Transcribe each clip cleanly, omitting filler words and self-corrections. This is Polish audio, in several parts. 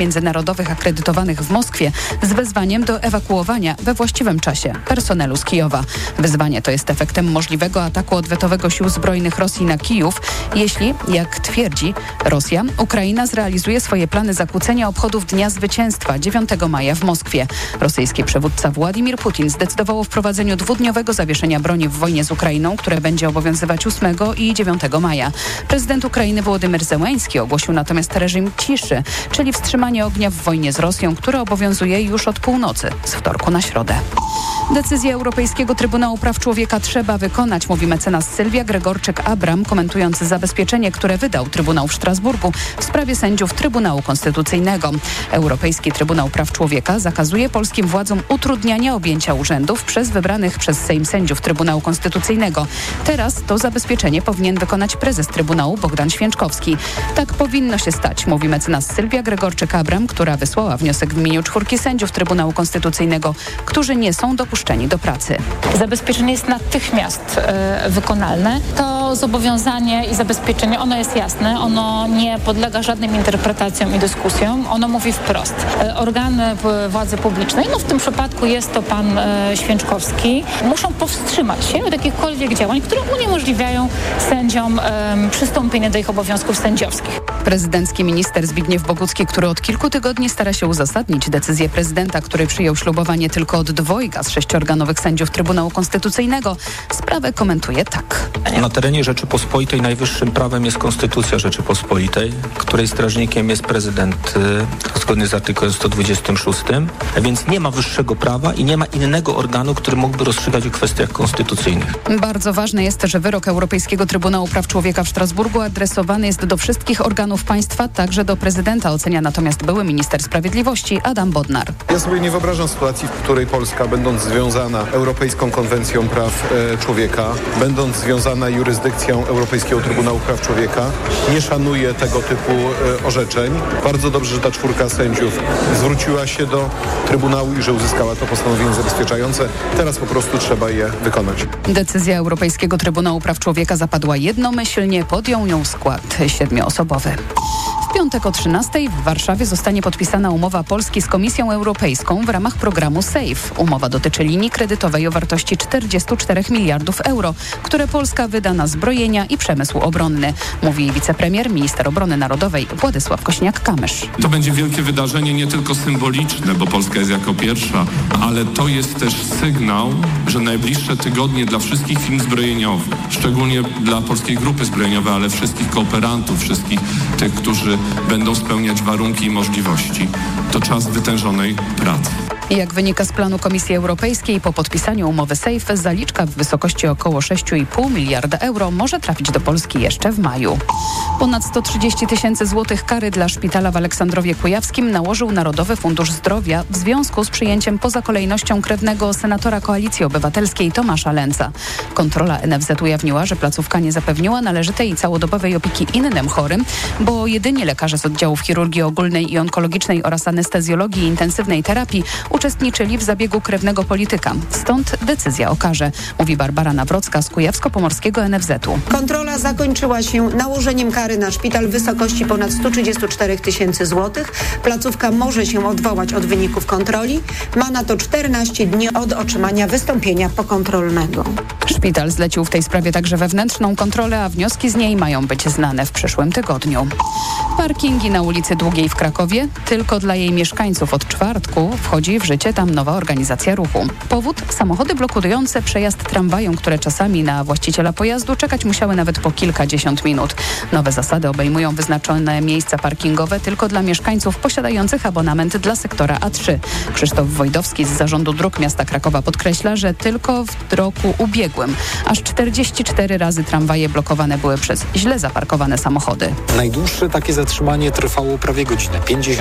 międzynarodowych akredytowanych w Moskwie z wezwaniem do ewakuowania we właściwym czasie personelu z Kijowa. Wezwanie to jest efektem możliwego ataku odwetowego sił zbrojnych Rosji na Kijów, jeśli, jak twierdzi Rosja, Ukraina zrealizuje swoje plany zakłócenia obchodów Dnia Zwycięstwa 9 maja w Moskwie. Rosyjski przywódca Władimir Putin zdecydował o wprowadzeniu dwudniowego zawieszenia broni w wojnie z Ukrainą, które będzie obowiązywać 8 i 9 maja. Prezydent Ukrainy Wołodymyr Zełenski ogłosił natomiast reżim ciszy, czyli wstrzymanie ognia w wojnie z Rosją, które obowiązuje już od północy z wtorku na środę. Decyzję Europejskiego Trybunału Praw Człowieka trzeba wykonać, mówi mecenas Sylwia Gregorczyk-Abram, komentując zabezpieczenie, które wydał Trybunał w Strasburgu w sprawie sędziów Trybunału Konstytucyjnego. Europejski Trybunał Praw Człowieka zakazuje polskim władzom utrudniania objęcia urzędów przez wybranych przez Sejm sędziów Trybunału Konstytucyjnego. Teraz to zabezpieczenie powinien wykonać prezes Trybunału Bogdan Święczkowski. Tak powinno się stać, mówi mecenas Sylwia Gregorczyk-Abram, która wysłała wniosek w imieniu 4 sędziów Trybunału Konstytucyjnego, którzy nie są dopuszczeni do pracy. Zabezpieczenie jest natychmiast wykonalne. To zobowiązanie i zabezpieczenie, ono jest jasne, ono nie podlega żadnym interpretacjom i dyskusjom. Ono mówi wprost. Organy władzy publicznej, w tym przypadku jest to pan Święczkowski, muszą powstrzymać się od jakichkolwiek działań, które uniemożliwiają sędziom przystąpienie do ich obowiązków sędziowskich. Prezydencki minister Zbigniew Bogucki, który od kilku tygodni stara się uzasadnić decyzję prezydenta, który przyjął ślubowanie tylko od 2 z 6-organowych sędziów Trybunału Konstytucyjnego, sprawę komentuje tak. Na terenie Rzeczypospolitej najwyższym prawem jest Konstytucja Rzeczypospolitej, której strażnikiem jest prezydent zgodnie z artykułem 126, więc nie ma wyższego prawa i nie ma innego organu, który mógłby rozstrzygać o kwestiach konstytucyjnych. Bardzo ważne jest, że wyrok Europejskiego Trybunału Praw Człowieka w Strasburgu adresowany jest do wszystkich organów państwa, także do prezydenta, ocenia natomiast były minister sprawiedliwości Adam Bodnar. Ja sobie nie wyobrażam sytuacji, w której Polska, będąc związana Europejską Konwencją Praw Człowieka, będąc związana jurysdykcją Europejskiego Trybunału Praw Człowieka, nie szanuje tego typu orzeczeń. Bardzo dobrze, że ta 4 sędziów zwróciła się do Trybunału i że uzyskała to postanowienie zabezpieczające. Teraz po prostu trzeba je wykonać. Decyzja Europejskiego Trybunału Praw Człowieka zapadła jednomyślnie, podjął ją skład 7-osobowy. W piątek o 13:00 w Warszawie zostanie podpisana umowa Polski z Komisją Europejską w ramach programu SAFE. Umowa dotyczy linii kredytowej o wartości 44 miliardów euro, które Polska wyda na zbrojenia i przemysł obronny, mówi wicepremier, minister obrony narodowej Władysław Kosiniak-Kamysz. To będzie wielkie wydarzenie, nie tylko symboliczne, bo Polska jest jako pierwsza, ale to jest też sygnał, że najbliższe tygodnie dla wszystkich firm zbrojeniowych, szczególnie dla Polskiej Grupy Zbrojeniowej, ale wszystkich kooperantów, wszystkich tych, którzy będą spełniać warunki i możliwości, to czas wytężonej pracy. Jak wynika z planu Komisji Europejskiej, po podpisaniu umowy SAFE zaliczka w wysokości około 6,5 miliarda euro może trafić do Polski jeszcze w maju. Ponad 130 000 złotych kary dla szpitala w Aleksandrowie Kujawskim nałożył Narodowy Fundusz Zdrowia w związku z przyjęciem poza kolejnością krewnego senatora Koalicji Obywatelskiej Tomasza Lęca. Kontrola NFZ ujawniła, że placówka nie zapewniła należytej i całodobowej opieki innym chorym, bo jedynie lekarze z oddziałów chirurgii ogólnej i onkologicznej oraz anestezjologii i intensywnej terapii uczestniczyli w zabiegu krewnego polityka. Stąd decyzja o karze, mówi Barbara Nawrocka z kujawsko-pomorskiego NFZ-u. Kontrola zakończyła się nałożeniem kary na szpital w wysokości ponad 134 000 złotych. Placówka może się odwołać od wyników kontroli. Ma na to 14 dni od otrzymania wystąpienia pokontrolnego. Szpital zlecił w tej sprawie także wewnętrzną kontrolę, a wnioski z niej mają być znane w przyszłym tygodniu. Parkingi na ulicy Długiej w Krakowie tylko dla jej mieszkańców. Od czwartku wchodzi w życie tam nowa organizacja ruchu. Powód? Samochody blokujące przejazd tramwajom, które czasami na właściciela pojazdu czekać musiały nawet po kilkadziesiąt minut. Nowe zasady obejmują wyznaczone miejsca parkingowe tylko dla mieszkańców posiadających abonament dla sektora A3. Krzysztof Wojdowski z Zarządu Dróg Miasta Krakowa podkreśla, że tylko w roku ubiegłym aż 44 razy tramwaje blokowane były przez źle zaparkowane samochody. Najdłuższe takie zatrzymanie trwało prawie godzinę,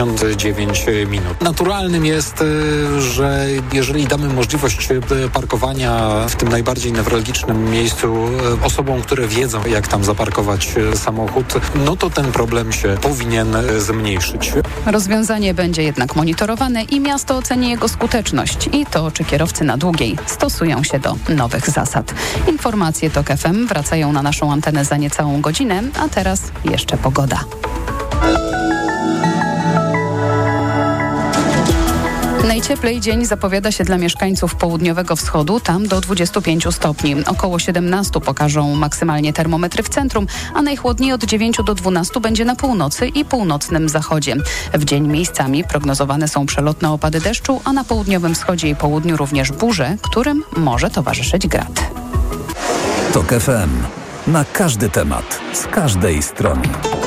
59 minut. Naturalnym jest, że jeżeli damy możliwość parkowania w tym najbardziej newralgicznym miejscu osobom, które wiedzą, jak tam zaparkować samochód, no to ten problem się powinien zmniejszyć. Rozwiązanie będzie jednak monitorowane i miasto oceni jego skuteczność i to, czy kierowcy na Długiej stosują się do nowych zasad. Informacje TOK FM wracają na naszą antenę za niecałą godzinę, a teraz jeszcze pogoda. Najcieplej dzień zapowiada się dla mieszkańców południowego wschodu, tam do 25 stopni. Około 17 pokażą maksymalnie termometry w centrum, a najchłodniej od 9 do 12 będzie na północy i północnym zachodzie. W dzień miejscami prognozowane są przelotne opady deszczu, a na południowym wschodzie i południu również burze, którym może towarzyszyć grad. TOK FM. Na każdy temat, z każdej strony.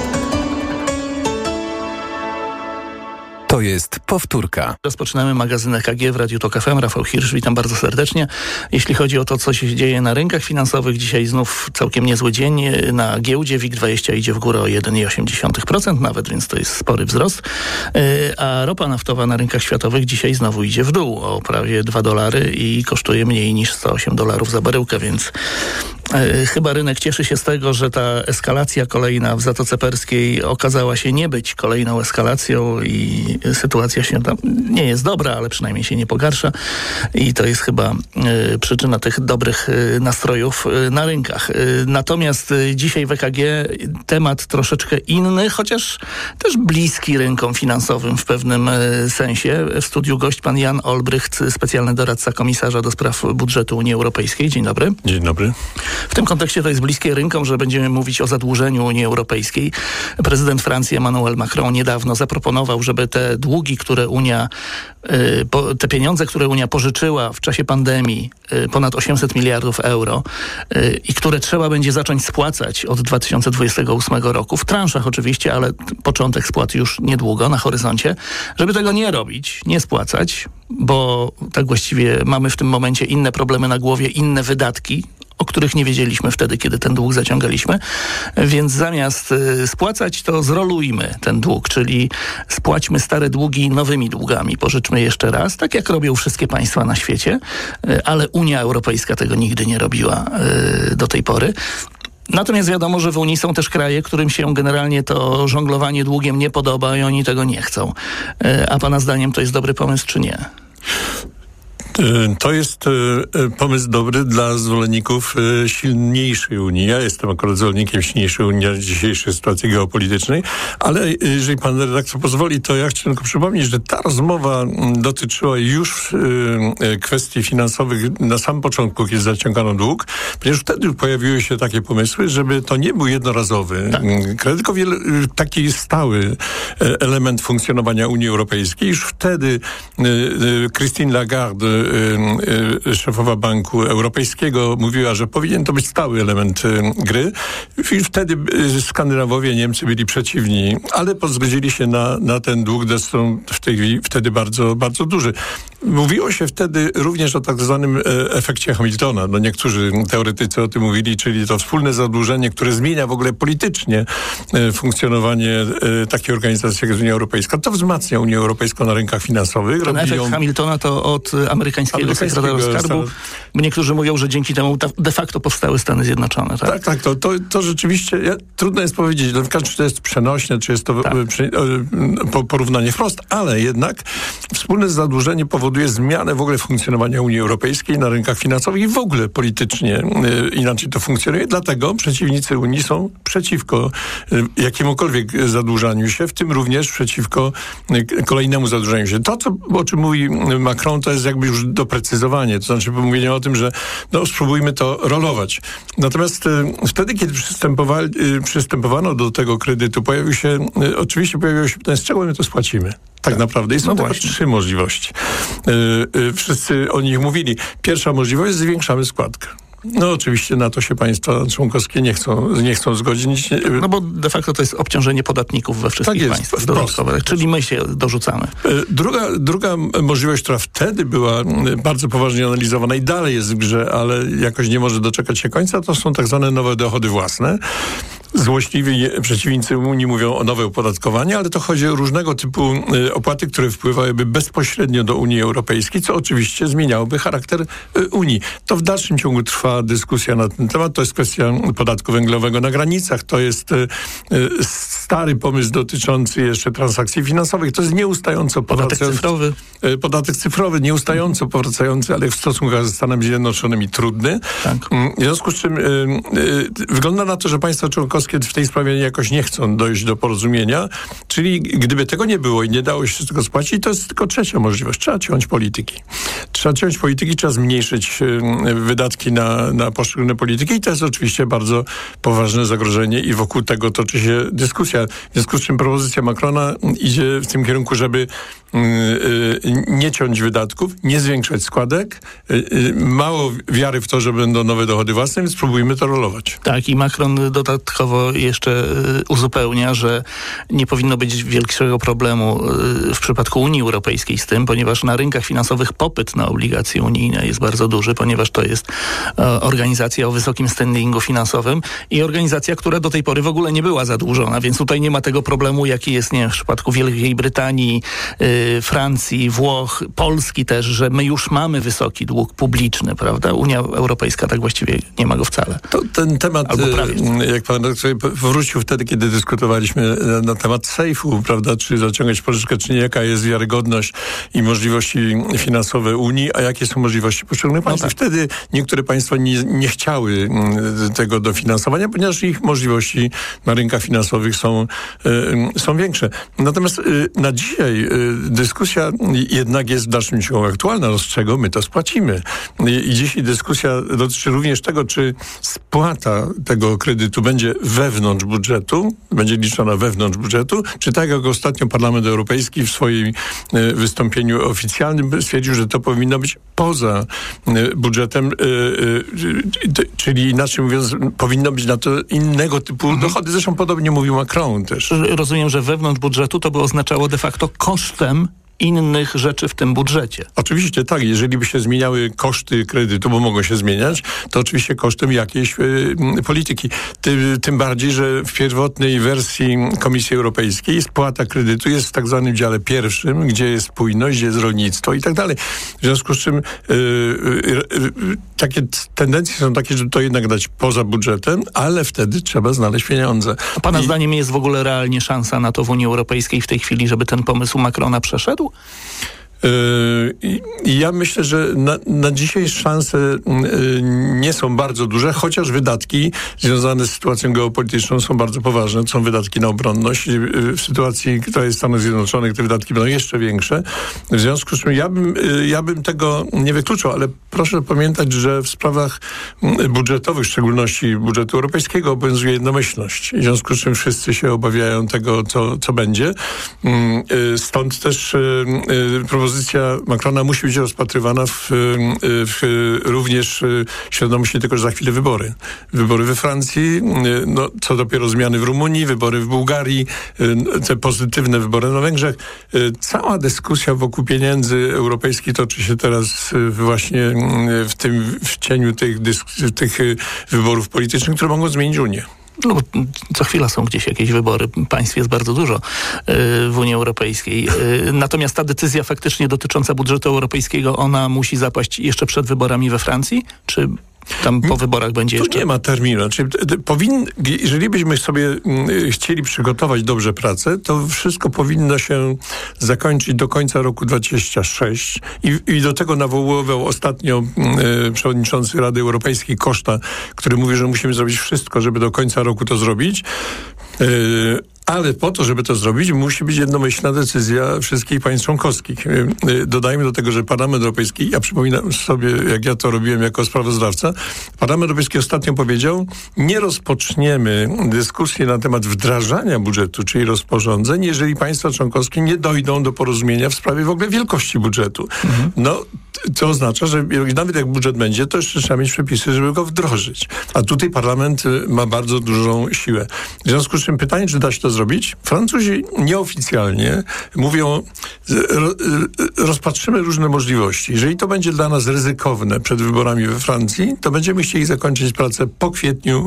To jest powtórka. Rozpoczynamy magazyn EKG w Radiu TOK FM. Rafał Hirsch, witam bardzo serdecznie. Jeśli chodzi o to, co się dzieje na rynkach finansowych, dzisiaj znów całkiem niezły dzień. Na giełdzie WIG20 idzie w górę o 1,8% nawet, więc to jest spory wzrost. A ropa naftowa na rynkach światowych dzisiaj znowu idzie w dół o prawie $2 i kosztuje mniej niż $108 za baryłkę, więc chyba rynek cieszy się z tego, że ta eskalacja kolejna w Zatoce Perskiej okazała się nie być kolejną eskalacją i sytuacja się tam nie jest dobra, ale przynajmniej się nie pogarsza i to jest chyba przyczyna tych dobrych nastrojów na rynkach. Natomiast dzisiaj w EKG temat troszeczkę inny, chociaż też bliski rynkom finansowym w pewnym sensie. W studiu gość pan Jan Olbrycht, specjalny doradca komisarza do spraw budżetu Unii Europejskiej. Dzień dobry. Dzień dobry. W tym kontekście to jest bliskie rynkom, że będziemy mówić o zadłużeniu Unii Europejskiej. Prezydent Francji Emmanuel Macron niedawno zaproponował, żeby te długi, które Unia, te pieniądze, które Unia pożyczyła w czasie pandemii, ponad 800 miliardów euro i które trzeba będzie zacząć spłacać od 2028 roku, w transzach oczywiście, ale początek spłaty już niedługo na horyzoncie, żeby tego nie robić, nie spłacać, bo tak właściwie mamy w tym momencie inne problemy na głowie, inne wydatki, o których nie wiedzieliśmy wtedy, kiedy ten dług zaciągaliśmy. Więc zamiast spłacać, to zrolujmy ten dług, czyli spłaćmy stare długi nowymi długami. Pożyczmy jeszcze raz, tak jak robią wszystkie państwa na świecie, ale Unia Europejska tego nigdy nie robiła do tej pory. Natomiast wiadomo, że w Unii są też kraje, którym się generalnie to żonglowanie długiem nie podoba i oni tego nie chcą. A pana zdaniem to jest dobry pomysł, czy nie? To jest pomysł dobry dla zwolenników silniejszej Unii. Ja jestem akurat zwolennikiem silniejszej Unii w dzisiejszej sytuacji geopolitycznej, ale jeżeli pan redaktor pozwoli, to ja chcę tylko przypomnieć, że ta rozmowa dotyczyła już kwestii finansowych na samym początku, kiedy zaciągano dług, ponieważ wtedy pojawiły się takie pomysły, żeby to nie był jednorazowy kredyt, tylko taki stały element funkcjonowania Unii Europejskiej. Już wtedy Christine Lagarde, szefowa Banku Europejskiego, mówiła, że powinien to być stały element gry. I wtedy Skandynawowie, Niemcy byli przeciwni, ale pozgodzili się na ten dług, zresztą wtedy bardzo, bardzo duży. Mówiło się wtedy również o tak zwanym efekcie Hamiltona. No niektórzy teoretycy o tym mówili, czyli to wspólne zadłużenie, które zmienia w ogóle politycznie funkcjonowanie takiej organizacji jak Unia Europejska. To wzmacnia Unię Europejską na rynkach finansowych. Ten efekt Hamiltona to od amerykańskiego sekretarza skarbu. Niektórzy mówią, że dzięki temu de facto powstały Stany Zjednoczone. Tak, to rzeczywiście trudno jest powiedzieć, czy to jest przenośne, czy jest to porównanie wprost, ale jednak wspólne zadłużenie powoduje zmianę w ogóle funkcjonowania Unii Europejskiej na rynkach finansowych i w ogóle politycznie inaczej to funkcjonuje. Dlatego przeciwnicy Unii są przeciwko jakiemukolwiek zadłużaniu się, w tym również przeciwko kolejnemu zadłużaniu się. To, o czym mówi Macron, to jest jakby już doprecyzowanie, to znaczy mówienie o tym, że spróbujmy to rolować. Natomiast wtedy, kiedy przystępowano do tego kredytu, oczywiście pojawiło się pytanie, z czego my to spłacimy? Tak naprawdę. I są tylko trzy możliwości. Wszyscy o nich mówili. Pierwsza możliwość, zwiększamy składkę. No oczywiście na to się państwa członkowskie nie chcą zgodzić. No bo de facto to jest obciążenie podatników we wszystkich państwach dodatkowych, czyli my się dorzucamy. Druga możliwość, która wtedy była bardzo poważnie analizowana i dalej jest w grze, ale jakoś nie może doczekać się końca, to są tak zwane nowe dochody własne. Złośliwi przeciwnicy Unii mówią o nowe opodatkowanie, ale to chodzi o różnego typu opłaty, które wpływałyby bezpośrednio do Unii Europejskiej, co oczywiście zmieniałoby charakter Unii. To w dalszym ciągu trwa trwa dyskusja na ten temat. To jest kwestia podatku węglowego na granicach. To jest stary pomysł dotyczący jeszcze transakcji finansowych. To jest nieustająco podatek cyfrowy, nieustająco powracający, ale w stosunkach ze Stanami Zjednoczonymi trudny. Tak. W związku z czym wygląda na to, że państwa członkowskie w tej sprawie jakoś nie chcą dojść do porozumienia. Czyli gdyby tego nie było i nie dało się tego spłacić, to jest tylko trzecia możliwość. Trzeba ciąć polityki. Trzeba zmniejszyć wydatki na poszczególne polityki i to jest oczywiście bardzo poważne zagrożenie i wokół tego toczy się dyskusja. W związku z czym propozycja Macrona idzie w tym kierunku, żeby nie ciąć wydatków, nie zwiększać składek. Mało wiary w to, że będą nowe dochody własne, więc spróbujmy to rolować. Tak, i Macron dodatkowo jeszcze uzupełnia, że nie powinno być większego problemu w przypadku Unii Europejskiej z tym, ponieważ na rynkach finansowych popyt na obligacje unijne jest bardzo duży, ponieważ to jest organizacja o wysokim standingu finansowym i organizacja, która do tej pory w ogóle nie była zadłużona, więc tutaj nie ma tego problemu, jaki jest w przypadku Wielkiej Brytanii, Francji, Włoch, Polski też, że my już mamy wysoki dług publiczny, prawda? Unia Europejska tak właściwie nie ma go wcale. To ten temat, jak pan wrócił wtedy, kiedy dyskutowaliśmy na temat sejfu, prawda? Czy zaciągać pożyczkę, czy nie, jaka jest wiarygodność i możliwości finansowe Unii, a jakie są możliwości poszczególnych państw. Tak. Wtedy niektóre państwa nie chciały tego dofinansowania, ponieważ ich możliwości na rynkach finansowych są większe. Natomiast na dzisiaj dyskusja jednak jest w dalszym ciągu aktualna, z czego my to spłacimy. I dzisiaj dyskusja dotyczy również tego, czy spłata tego kredytu będzie wewnątrz budżetu, będzie liczona wewnątrz budżetu, czy tak jak ostatnio Parlament Europejski w swoim wystąpieniu oficjalnym stwierdził, że to powinno być poza budżetem, czyli inaczej mówiąc, powinno być na to innego typu dochody. Zresztą podobnie mówił Macron też. Rozumiem, że wewnątrz budżetu to by oznaczało de facto kosztem innych rzeczy w tym budżecie. Oczywiście tak. Jeżeli by się zmieniały koszty kredytu, bo mogą się zmieniać, to oczywiście kosztem jakiejś polityki. Tym bardziej, że w pierwotnej wersji Komisji Europejskiej spłata kredytu jest w tak zwanym dziale pierwszym, gdzie jest spójność, gdzie jest rolnictwo i tak dalej. W związku z czym takie tendencje są takie, żeby to jednak dać poza budżetem, ale wtedy trzeba znaleźć pieniądze. A pana zdaniem jest w ogóle realnie szansa na to w Unii Europejskiej w tej chwili, żeby ten pomysł Macrona przeszedł? Ja myślę, że na dzisiaj szanse nie są bardzo duże, chociaż wydatki związane z sytuacją geopolityczną są bardzo poważne. To są wydatki na obronność. W sytuacji, która jest Stanów Zjednoczonych, te wydatki będą jeszcze większe. W związku z czym ja bym tego nie wykluczał, ale proszę pamiętać, że w sprawach budżetowych, w szczególności budżetu europejskiego, obowiązuje jednomyślność. W związku z czym wszyscy się obawiają tego, co będzie. Stąd też propozycja Macrona musi być rozpatrywana również świadomości tego, że za chwilę wybory. Wybory we Francji, co dopiero zmiany w Rumunii, wybory w Bułgarii, te pozytywne wybory na Węgrzech. Cała dyskusja wokół pieniędzy europejskich toczy się teraz właśnie w cieniu tych wyborów politycznych, które mogą zmienić Unię. No, co chwila są gdzieś jakieś wybory. Państw jest bardzo dużo w Unii Europejskiej. Natomiast ta decyzja faktycznie dotycząca budżetu europejskiego, ona musi zapaść jeszcze przed wyborami we Francji? Czy tam po wyborach będzie jeszcze? Tu nie ma terminu. Jeżeli byśmy sobie chcieli przygotować dobrze pracę, to wszystko powinno się zakończyć do końca roku 2026 i do tego nawoływał ostatnio przewodniczący Rady Europejskiej Costa, który mówi, że musimy zrobić wszystko, żeby do końca roku to zrobić. Ale po to, żeby to zrobić, musi być jednomyślna decyzja wszystkich państw członkowskich. Dodajmy do tego, że Parlament Europejski, ja przypominam sobie, jak ja to robiłem jako sprawozdawca, Parlament Europejski ostatnio powiedział, nie rozpoczniemy dyskusji na temat wdrażania budżetu, czyli rozporządzeń, jeżeli państwa członkowskie nie dojdą do porozumienia w sprawie w ogóle wielkości budżetu. To oznacza, że nawet jak budżet będzie, to jeszcze trzeba mieć przepisy, żeby go wdrożyć. A tutaj Parlament ma bardzo dużą siłę. W związku z czym pytanie, czy da się to zrobić? Francuzi nieoficjalnie mówią, rozpatrzymy różne możliwości. Jeżeli to będzie dla nas ryzykowne przed wyborami we Francji, to będziemy chcieli zakończyć pracę po kwietniu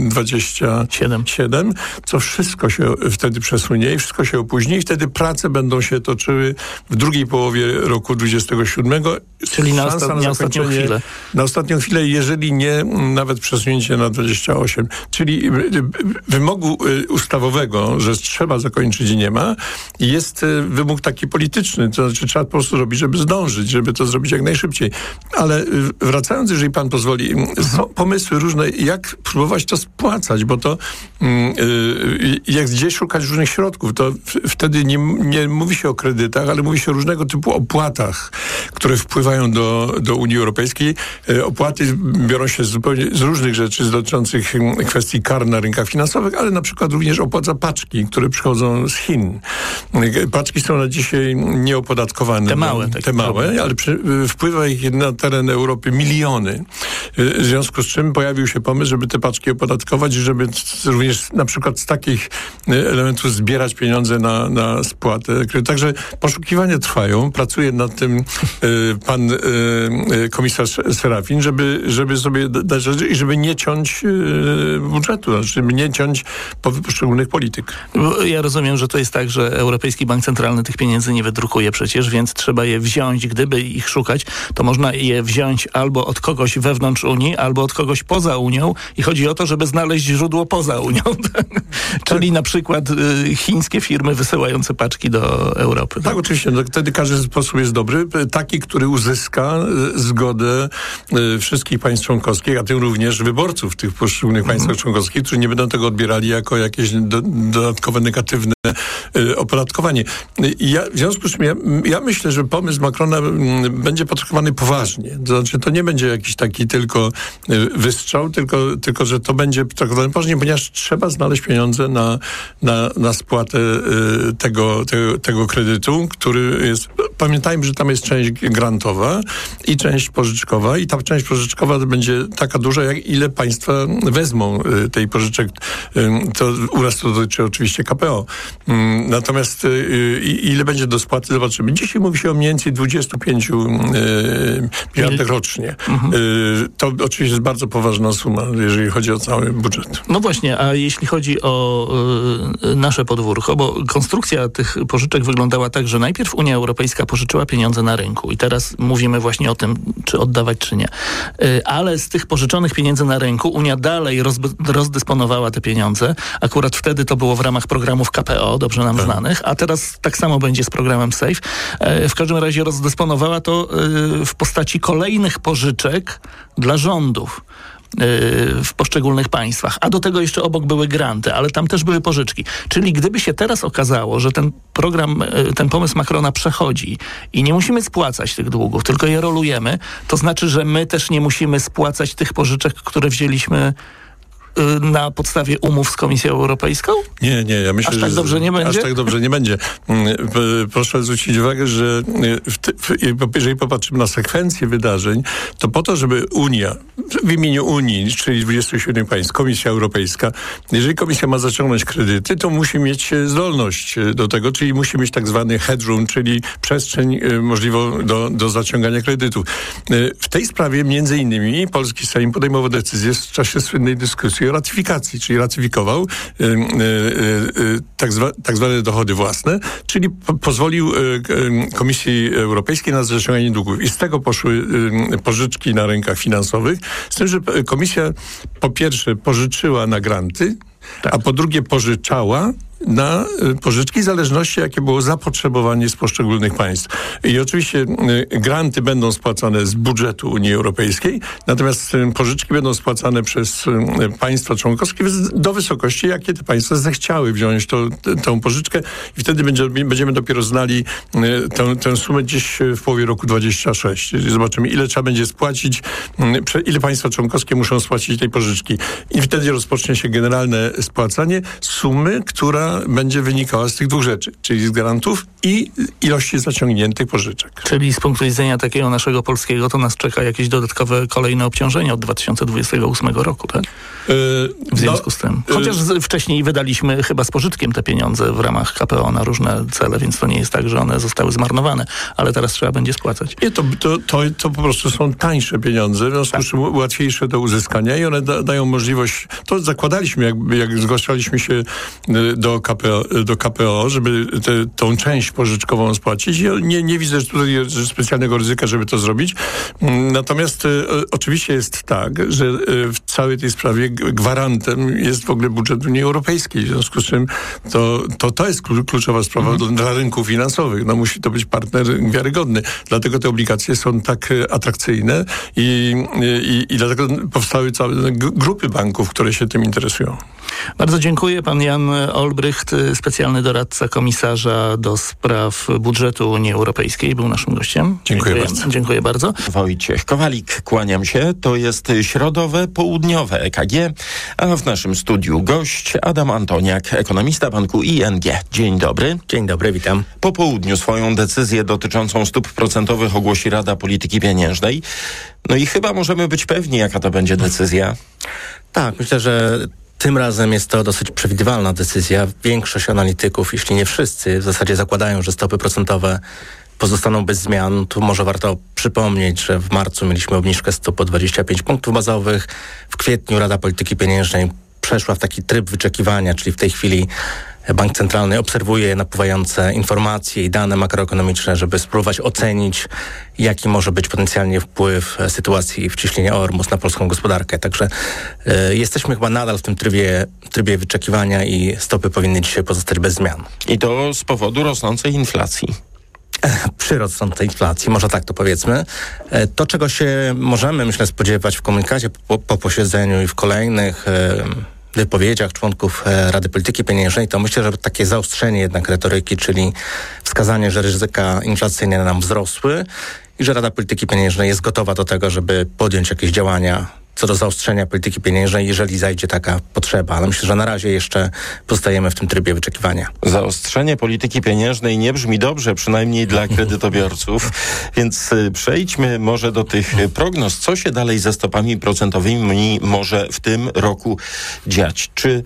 27, co wszystko się wtedy przesunie i wszystko się opóźni i wtedy prace będą się toczyły w drugiej połowie roku 27. Czyli na ostatnią chwilę. Na ostatnią chwilę, jeżeli nie nawet przesunięcie na 28. Czyli wymogu ustawowego, że trzeba zakończyć, nie ma. Jest wymóg taki polityczny, to znaczy trzeba po prostu robić, żeby zdążyć, żeby to zrobić jak najszybciej. Ale wracając, jeżeli pan pozwoli, są pomysły różne, jak próbować to spłacać, bo to jak gdzieś szukać różnych środków, to wtedy nie mówi się o kredytach, ale mówi się o różnego typu opłatach, które wpływają do Unii Europejskiej. Opłaty biorą się zupełnie z różnych rzeczy dotyczących kwestii kar na rynkach finansowych, ale na przykład również opłat za paczki, które przychodzą z Chin. Paczki są na dzisiaj nieopodatkowane. Te małe, ale wpływa ich na teren Europy miliony. W związku z czym pojawił się pomysł, żeby te paczki opodatkować i żeby również na przykład z takich elementów zbierać pieniądze na spłatę. Także poszukiwania trwają. Pracuje nad tym pan komisarz Serafin, żeby sobie dać rzeczy i żeby nie ciąć budżetu, żeby nie ciąć poszczególnych polityk. Ja rozumiem, że to jest tak, że Europejski Bank Centralny tych pieniędzy nie wydrukuje przecież, więc trzeba je wziąć. Gdyby ich szukać, to można je wziąć albo od kogoś wewnątrz Unii, albo od kogoś poza Unią i chodzi o to, żeby znaleźć źródło poza Unią. Czyli na przykład chińskie firmy wysyłające paczki do Europy. Tak, oczywiście. No, wtedy każdy sposób jest dobry. Taki, który uzyska zgodę wszystkich państw członkowskich, a tym również wyborców tych poszczególnych państwach członkowskich, którzy nie będą tego odbierali jako jakieś dodatkowe negatywne opodatkowanie. W związku z czym ja myślę, że pomysł Macrona będzie potraktowany poważnie. To znaczy, to nie będzie jakiś taki tylko wystrzał, tylko że to będzie traktowane poważnie, ponieważ trzeba znaleźć pieniądze na spłatę tego kredytu, który jest... Pamiętajmy, że tam jest część grantowa i część pożyczkowa i ta część pożyczkowa będzie taka duża, jak ile państwa wezmą tej pożyczek. To u nas to dotyczy oczywiście KPO. Natomiast ile będzie do spłaty, zobaczymy. Dzisiaj mówi się o mniej więcej 25 miliardach rocznie. To oczywiście jest bardzo poważna suma, jeżeli chodzi o cały budżet. No właśnie, a jeśli chodzi o nasze podwórko, bo konstrukcja tych pożyczek wyglądała tak, że najpierw Unia Europejska pożyczyła pieniądze na rynku i teraz mówimy właśnie o tym, czy oddawać, czy nie. Ale z tych pożyczonych pieniędzy na rynku Unia dalej rozdysponowała te pieniądze. Akurat wtedy to było w ramach programów KPO, dobrze nam znanych, a teraz tak samo będzie z programem SAFE. W każdym razie rozdysponowała to w postaci kolejnych pożyczek dla rządów w poszczególnych państwach. A do tego jeszcze obok były granty, ale tam też były pożyczki. Czyli gdyby się teraz okazało, że ten program, ten pomysł Macrona przechodzi i nie musimy spłacać tych długów, tylko je rolujemy, to znaczy, że my też nie musimy spłacać tych pożyczek, które wzięliśmy na podstawie umów z Komisją Europejską? Nie, ja myślę, aż tak dobrze nie będzie? Aż tak dobrze nie będzie. Proszę zwrócić uwagę, że jeżeli popatrzymy na sekwencję wydarzeń, to po to, żeby Unia, w imieniu Unii, czyli 27 państw, Komisja Europejska, jeżeli Komisja ma zaciągnąć kredyty, to musi mieć zdolność do tego, czyli musi mieć tak zwany headroom, czyli przestrzeń możliwą do zaciągania kredytów. W tej sprawie między innymi polski Sejm podejmował decyzję w czasie słynnej dyskusji o ratyfikacji, czyli ratyfikował tak zwane dochody własne, czyli pozwolił Komisji Europejskiej na zaciąganie długów. I z tego poszły pożyczki na rynkach finansowych, z tym, że Komisja po pierwsze pożyczyła na granty, a po drugie pożyczała na pożyczki w zależności, jakie było zapotrzebowanie z poszczególnych państw. I oczywiście granty będą spłacane z budżetu Unii Europejskiej, natomiast pożyczki będą spłacane przez państwa członkowskie do wysokości, jakie te państwa zechciały wziąć tą pożyczkę i wtedy będziemy dopiero znali tę sumę gdzieś w połowie roku 26. Zobaczymy, ile trzeba będzie spłacić, ile państwa członkowskie muszą spłacić tej pożyczki. I wtedy rozpocznie się generalne spłacanie sumy, która która będzie wynikała z tych dwóch rzeczy, czyli z grantów i ilości zaciągniętych pożyczek. Czyli z punktu widzenia takiego naszego polskiego to nas czeka jakieś dodatkowe kolejne obciążenie od 2028 roku, tak? W związku z tym. Chociaż wcześniej wydaliśmy chyba z pożytkiem te pieniądze w ramach KPO na różne cele, więc to nie jest tak, że one zostały zmarnowane, ale teraz trzeba będzie spłacać. Nie, to po prostu są tańsze pieniądze, w związku z czym łatwiejsze do uzyskania i one dają możliwość, to zakładaliśmy, jak zgłaszaliśmy się do KPO, żeby tą część pożyczkową spłacić. Ja nie widzę tutaj specjalnego ryzyka, żeby to zrobić. Natomiast oczywiście jest tak, że w całej tej sprawie gwarantem jest w ogóle budżet Unii Europejskiej, w związku z czym to jest kluczowa sprawa dla rynków finansowych. No, musi to być partner wiarygodny. Dlatego te obligacje są tak atrakcyjne i dlatego powstały całe grupy banków, które się tym interesują. Bardzo dziękuję. Pan Jan Olbrycht, specjalny doradca komisarza do spraw budżetu Unii Europejskiej, był naszym gościem. Dziękuję bardzo. Dziękuję bardzo. Wojciech Kowalik, kłaniam się. To jest środowe, południowe EKG, a w naszym studiu gość Adam Antoniak, ekonomista banku ING. Dzień dobry. Dzień dobry, witam. Po południu swoją decyzję dotyczącą stóp procentowych ogłosi Rada Polityki Pieniężnej. No i chyba możemy być pewni, jaka to będzie decyzja. Tak, myślę, że tym razem jest to dosyć przewidywalna decyzja. Większość analityków, jeśli nie wszyscy, w zasadzie zakładają, że stopy procentowe pozostaną bez zmian. Tu może warto przypomnieć, że w marcu mieliśmy obniżkę stóp o 25 punktów bazowych. W kwietniu Rada Polityki Pieniężnej przeszła w taki tryb wyczekiwania, czyli w tej chwili Bank Centralny obserwuje napływające informacje i dane makroekonomiczne, żeby spróbować ocenić, jaki może być potencjalnie wpływ sytuacji w ciśnieniu Ormus na polską gospodarkę. Także jesteśmy chyba nadal w tym trybie wyczekiwania i stopy powinny dzisiaj pozostać bez zmian. I to z powodu rosnącej inflacji. Przy rosnącej inflacji, może tak to powiedzmy. To, czego się możemy, myślę, spodziewać w komunikacie po posiedzeniu i w kolejnych wypowiedziach członków Rady Polityki Pieniężnej, to myślę, że takie zaostrzenie jednak retoryki, czyli wskazanie, że ryzyka inflacyjne nam wzrosły i że Rada Polityki Pieniężnej jest gotowa do tego, żeby podjąć jakieś działania co do zaostrzenia polityki pieniężnej, jeżeli zajdzie taka potrzeba. Ale myślę, że na razie jeszcze pozostajemy w tym trybie wyczekiwania. Zaostrzenie polityki pieniężnej nie brzmi dobrze, przynajmniej dla kredytobiorców. Więc przejdźmy może do tych prognoz. Co się dalej ze stopami procentowymi może w tym roku dziać? Czy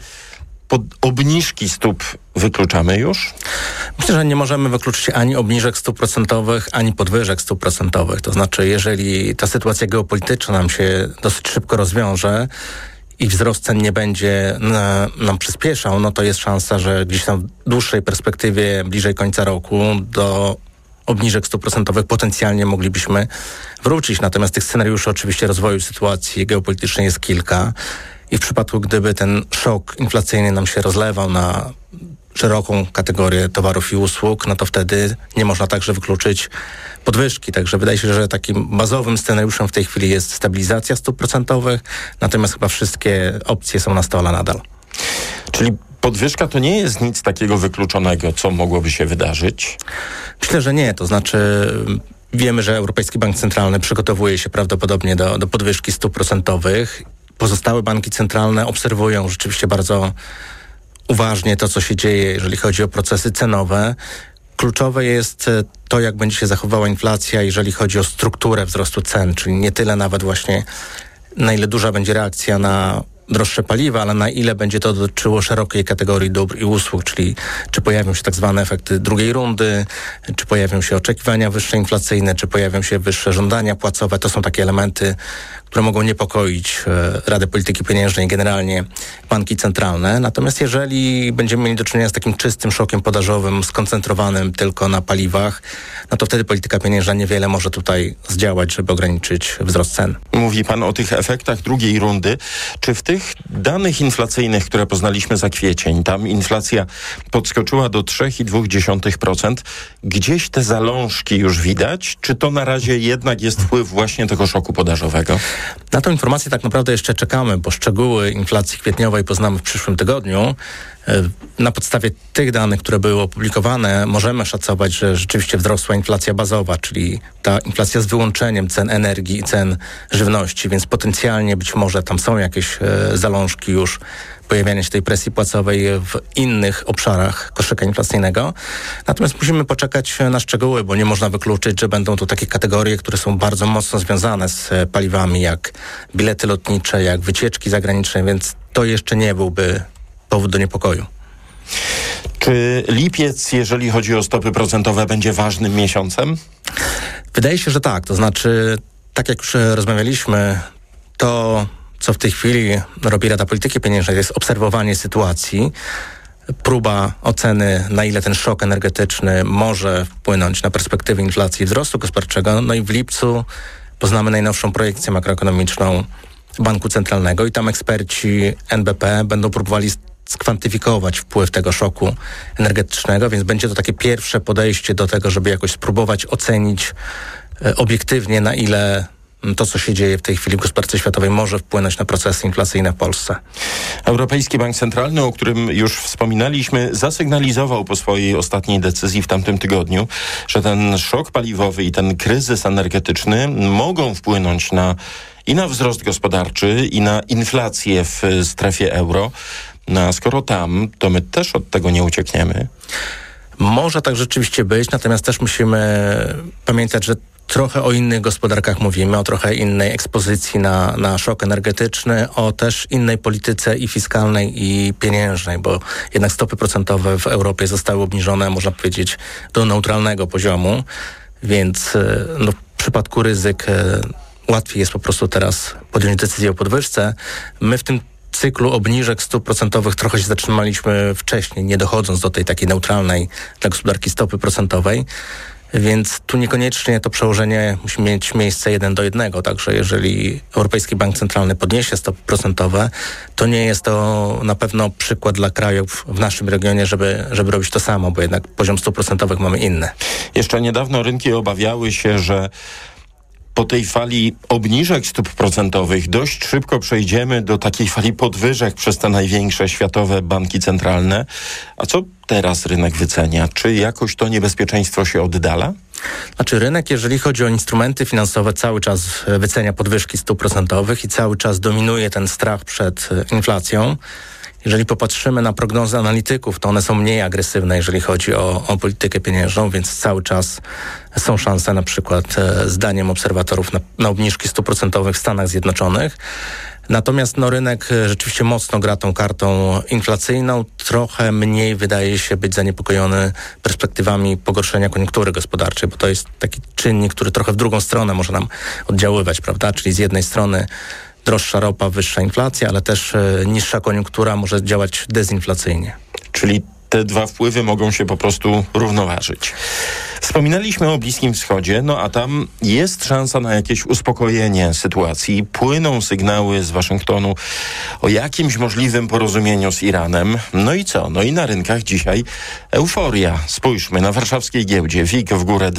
obniżki stóp wykluczamy już? Myślę, że nie możemy wykluczyć ani obniżek stóp procentowych, ani podwyżek stóp procentowych. To znaczy, jeżeli ta sytuacja geopolityczna nam się dosyć szybko rozwiąże i wzrost cen nie będzie nam przyspieszał, no to jest szansa, że gdzieś tam w dłuższej perspektywie, bliżej końca roku, do obniżek stóp procentowych potencjalnie moglibyśmy wrócić. Natomiast tych scenariuszy oczywiście rozwoju sytuacji geopolitycznej jest kilka. I w przypadku, gdyby ten szok inflacyjny nam się rozlewał na szeroką kategorię towarów i usług, no to wtedy nie można także wykluczyć podwyżki. Także wydaje się, że takim bazowym scenariuszem w tej chwili jest stabilizacja stóp procentowych, natomiast chyba wszystkie opcje są na stole nadal. Czyli podwyżka to nie jest nic takiego wykluczonego, co mogłoby się wydarzyć? Myślę, że nie. To znaczy wiemy, że Europejski Bank Centralny przygotowuje się prawdopodobnie do podwyżki stóp procentowych. Pozostałe banki centralne obserwują rzeczywiście bardzo uważnie to, co się dzieje, jeżeli chodzi o procesy cenowe. Kluczowe jest to, jak będzie się zachowała inflacja, jeżeli chodzi o strukturę wzrostu cen, czyli nie tyle nawet właśnie na ile duża będzie reakcja na droższe paliwa, ale na ile będzie to dotyczyło szerokiej kategorii dóbr i usług, czyli czy pojawią się tak zwane efekty drugiej rundy, czy pojawią się oczekiwania wyższe inflacyjne, czy pojawią się wyższe żądania płacowe. To są takie elementy, które mogą niepokoić Radę Polityki Pieniężnej, generalnie banki centralne. Natomiast jeżeli będziemy mieli do czynienia z takim czystym szokiem podażowym, skoncentrowanym tylko na paliwach, no to wtedy polityka pieniężna niewiele może tutaj zdziałać, żeby ograniczyć wzrost cen. Mówi pan o tych efektach drugiej rundy. Czy w tych danych inflacyjnych, które poznaliśmy za kwiecień, tam inflacja podskoczyła do 3,2%, gdzieś te zalążki już widać? Czy to na razie jednak jest wpływ właśnie tego szoku podażowego? Na tę informację tak naprawdę jeszcze czekamy, bo szczegóły inflacji kwietniowej poznamy w przyszłym tygodniu. Na podstawie tych danych, które były opublikowane, możemy szacować, że rzeczywiście wzrosła inflacja bazowa, czyli ta inflacja z wyłączeniem cen energii i cen żywności, więc potencjalnie być może tam są jakieś zalążki już pojawiania się tej presji płacowej w innych obszarach koszyka inflacyjnego. Natomiast musimy poczekać na szczegóły, bo nie można wykluczyć, że będą tu takie kategorie, które są bardzo mocno związane z paliwami, jak bilety lotnicze, jak wycieczki zagraniczne, więc to jeszcze nie byłby powód do niepokoju. Czy lipiec, jeżeli chodzi o stopy procentowe, będzie ważnym miesiącem? Wydaje się, że tak. To znaczy, tak jak już rozmawialiśmy, to co w tej chwili robi Rada Polityki Pieniężnej, to jest obserwowanie sytuacji, próba oceny, na ile ten szok energetyczny może wpłynąć na perspektywy inflacji i wzrostu gospodarczego. No i w lipcu poznamy najnowszą projekcję makroekonomiczną Banku Centralnego i tam eksperci NBP będą próbowali skwantyfikować wpływ tego szoku energetycznego, więc będzie to takie pierwsze podejście do tego, żeby jakoś spróbować ocenić obiektywnie, na ile to, co się dzieje w tej chwili w gospodarce światowej, może wpłynąć na procesy inflacyjne w Polsce. Europejski Bank Centralny, o którym już wspominaliśmy, zasygnalizował po swojej ostatniej decyzji w tamtym tygodniu, że ten szok paliwowy i ten kryzys energetyczny mogą wpłynąć i na wzrost gospodarczy, i na inflację w strefie euro. No a skoro tam, to my też od tego nie uciekniemy. Może tak rzeczywiście być, natomiast też musimy pamiętać, że trochę o innych gospodarkach mówimy, o trochę innej ekspozycji na szok energetyczny, o też innej polityce i fiskalnej, i pieniężnej, bo jednak stopy procentowe w Europie zostały obniżone, można powiedzieć, do neutralnego poziomu, więc w przypadku ryzyk łatwiej jest po prostu teraz podjąć decyzję o podwyżce. My w tym cyklu obniżek stóp procentowych trochę się zatrzymaliśmy wcześniej, nie dochodząc do tej takiej neutralnej dla gospodarki stopy procentowej. Więc tu niekoniecznie to przełożenie musi mieć miejsce 1:1. Także jeżeli Europejski Bank Centralny podniesie stopy procentowe, to nie jest to na pewno przykład dla krajów w naszym regionie, żeby robić to samo, bo jednak poziom stóp procentowych mamy inny. Jeszcze niedawno rynki obawiały się, że po tej fali obniżek stóp procentowych dość szybko przejdziemy do takiej fali podwyżek przez te największe światowe banki centralne. A co teraz rynek wycenia? Czy jakoś to niebezpieczeństwo się oddala? Znaczy rynek, jeżeli chodzi o instrumenty finansowe, cały czas wycenia podwyżki stóp procentowych i cały czas dominuje ten strach przed inflacją. Jeżeli popatrzymy na prognozy analityków, to one są mniej agresywne, jeżeli chodzi o politykę pieniężną, więc cały czas są szanse na przykład zdaniem obserwatorów na obniżki stóp procentowych w Stanach Zjednoczonych. Natomiast rynek rzeczywiście mocno gra tą kartą inflacyjną. Trochę mniej wydaje się być zaniepokojony perspektywami pogorszenia koniunktury gospodarczej, bo to jest taki czynnik, który trochę w drugą stronę może nam oddziaływać, prawda? Czyli z jednej strony droższa ropa, wyższa inflacja, ale też niższa koniunktura może działać dezinflacyjnie. Czyli te dwa wpływy mogą się po prostu równoważyć. Wspominaliśmy o Bliskim Wschodzie, a tam jest szansa na jakieś uspokojenie sytuacji. Płyną sygnały z Waszyngtonu o jakimś możliwym porozumieniu z Iranem. No i co? No i na rynkach dzisiaj euforia. Spójrzmy, na warszawskiej giełdzie WIG w górę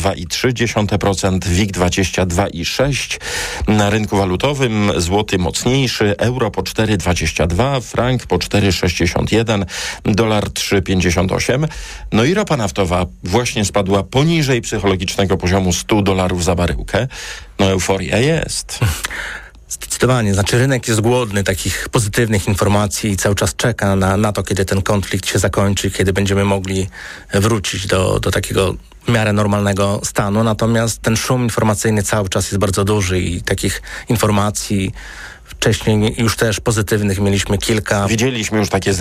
2,3%, WIG 22,6%. Na rynku walutowym złoty mocniejszy, euro po 4,22, frank po 4,61, dolar 3,58. No i ropa naftowa właśnie spadła poniżej psychologicznego poziomu $100 za baryłkę. No euforia jest. Zdecydowanie. Znaczy rynek jest głodny takich pozytywnych informacji i cały czas czeka na to, kiedy ten konflikt się zakończy, kiedy będziemy mogli wrócić do takiego w miarę normalnego stanu. Natomiast ten szum informacyjny cały czas jest bardzo duży i takich informacji wcześniej już też pozytywnych mieliśmy kilka. Widzieliśmy już takie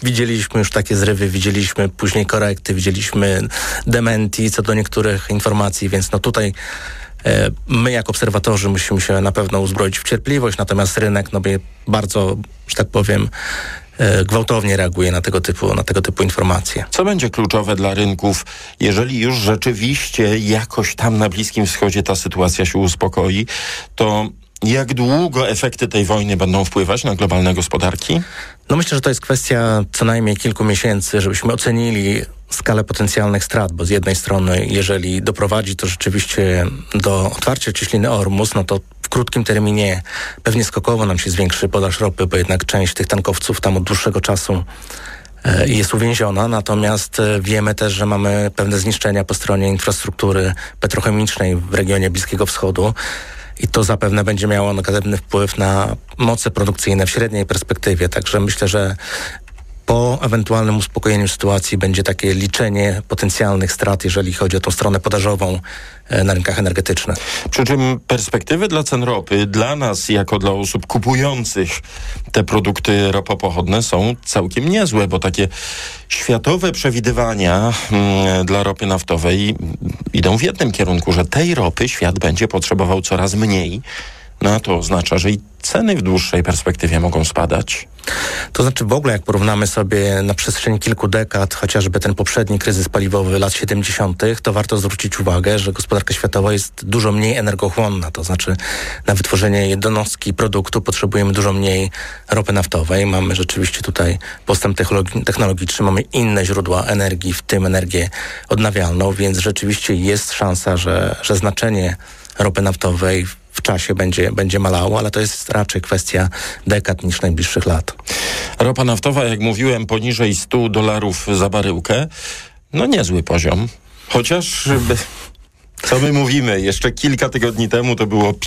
zrywy. Widzieliśmy później korekty, widzieliśmy dementi co do niektórych informacji, więc tutaj my jako obserwatorzy musimy się na pewno uzbroić w cierpliwość, natomiast rynek bardzo, że tak powiem, gwałtownie reaguje na tego typu informacje. Co będzie kluczowe dla rynków, jeżeli już rzeczywiście jakoś tam na Bliskim Wschodzie ta sytuacja się uspokoi, to jak długo efekty tej wojny będą wpływać na globalne gospodarki? Myślę, że to jest kwestia co najmniej kilku miesięcy, żebyśmy ocenili skalę potencjalnych strat, bo z jednej strony, jeżeli doprowadzi to rzeczywiście do otwarcia cieśniny Ormus, to w krótkim terminie pewnie skokowo nam się zwiększy podaż ropy, bo jednak część tych tankowców tam od dłuższego czasu jest uwięziona, natomiast wiemy też, że mamy pewne zniszczenia po stronie infrastruktury petrochemicznej w regionie Bliskiego Wschodu. i to zapewne będzie miało negatywny wpływ na moce produkcyjne w średniej perspektywie. Także myślę, że po ewentualnym uspokojeniu sytuacji będzie takie liczenie potencjalnych strat, jeżeli chodzi o tą stronę podażową na rynkach energetycznych. Przy czym perspektywy dla cen ropy, dla nas jako dla osób kupujących te produkty ropopochodne są całkiem niezłe, bo takie światowe przewidywania dla ropy naftowej idą w jednym kierunku, że tej ropy świat będzie potrzebował coraz mniej. No a to oznacza, że i ceny w dłuższej perspektywie mogą spadać. To znaczy w ogóle jak porównamy sobie na przestrzeni kilku dekad, chociażby ten poprzedni kryzys paliwowy lat 70., to warto zwrócić uwagę, że gospodarka światowa jest dużo mniej energochłonna. To znaczy na wytworzenie jednostki produktu potrzebujemy dużo mniej ropy naftowej. Mamy rzeczywiście tutaj postęp technologiczny, mamy inne źródła energii, w tym energię odnawialną, więc rzeczywiście jest szansa, że znaczenie ropy naftowej w czasie będzie malało, ale to jest raczej kwestia dekad niż najbliższych lat. Ropa naftowa, jak mówiłem, poniżej $100 za baryłkę. No niezły poziom. Chociaż, co my mówimy, jeszcze kilka tygodni temu to było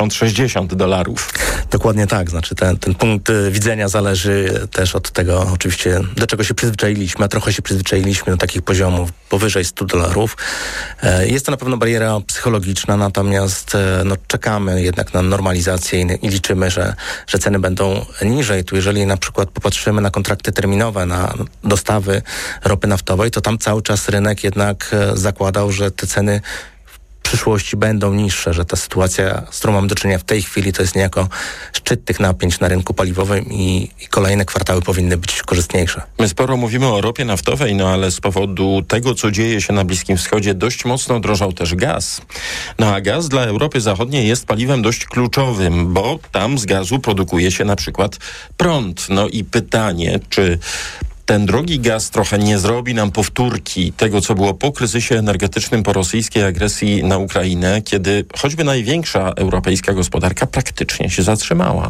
$50-60. Dokładnie tak. Znaczy ten punkt widzenia zależy też od tego oczywiście, do czego się przyzwyczailiśmy, a trochę się przyzwyczailiśmy do takich poziomów powyżej $100. Jest to na pewno bariera psychologiczna, natomiast czekamy jednak na normalizację i liczymy, że ceny będą niżej. Tu jeżeli na przykład popatrzymy na kontrakty terminowe, na dostawy ropy naftowej, to tam cały czas rynek jednak zakładał, że te ceny w przyszłości będą niższe, że ta sytuacja, z którą mamy do czynienia w tej chwili, to jest niejako szczyt tych napięć na rynku paliwowym i kolejne kwartały powinny być korzystniejsze. My sporo mówimy o ropie naftowej, ale z powodu tego, co dzieje się na Bliskim Wschodzie, dość mocno drożał też gaz. A gaz dla Europy Zachodniej jest paliwem dość kluczowym, bo tam z gazu produkuje się na przykład prąd. I pytanie, czy ten drogi gaz trochę nie zrobi nam powtórki tego, co było po kryzysie energetycznym, po rosyjskiej agresji na Ukrainę, kiedy choćby największa europejska gospodarka praktycznie się zatrzymała.